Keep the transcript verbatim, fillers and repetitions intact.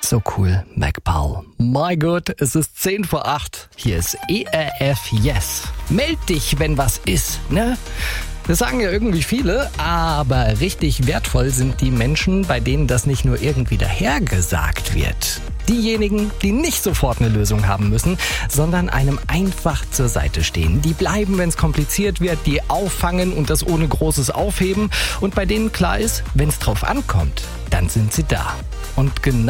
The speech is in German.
So cool, MacPaul. My God, es ist zehn vor acht. Hier ist E R F Yes. Meld dich, wenn was ist, ne? Das sagen ja irgendwie viele, aber richtig wertvoll sind die Menschen, bei denen das nicht nur irgendwie dahergesagt wird. Diejenigen, die nicht sofort eine Lösung haben müssen, sondern einem einfach zur Seite stehen. Die bleiben, wenn es kompliziert wird, die auffangen und das ohne großes Aufheben. Und bei denen klar ist, wenn es drauf ankommt, dann sind sie da. Und genau